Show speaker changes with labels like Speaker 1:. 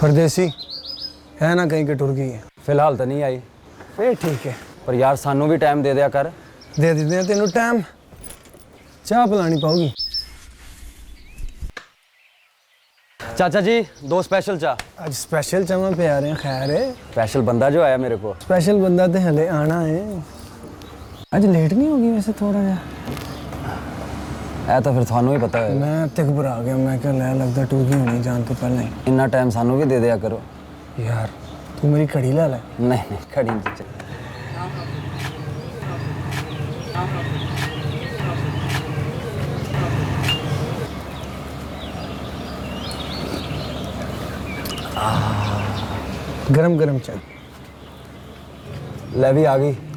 Speaker 1: परदेसी है ना कहीं के टुर गई है।
Speaker 2: फिलहाल तो नहीं आई,
Speaker 1: फिर ठीक है,
Speaker 2: पर यार सानू भी टाइम दे दिया कर।
Speaker 1: दे देते हैं तेनों टाइम। चाह पिलानी पाऊगी।
Speaker 2: चाचा जी 2 स्पेशल चाह।
Speaker 1: आज स्पेशल चाह पे आ रहे हैं। खैर है,
Speaker 2: स्पेशल बंदा जो आया मेरे को।
Speaker 1: स्पेशल बंदा तो हले आना है। आज लेट नहीं होगी वैसे थोड़ा जा?
Speaker 2: ऐ तो फिर थानू ही पता है।
Speaker 1: मैं ते घबरा गया, मैं क्या लै लगता टूर गई होनी जान तो पहले ही।
Speaker 2: इन्ना टाइम सानू भी दे दिया करो।
Speaker 1: यार तू मेरी घड़ी ला ले।
Speaker 2: नहीं खड़ी नहीं चल।
Speaker 1: गरम गरम चाय
Speaker 2: ले भी आ गई।